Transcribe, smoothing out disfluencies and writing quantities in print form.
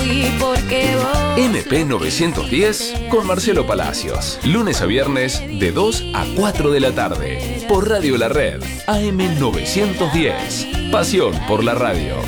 sí, porque vos... MP 910 con Marcelo Palacios. Lunes a viernes de 2 a 4 de la tarde. Por Radio La Red. AM 910. Pasión por la radio.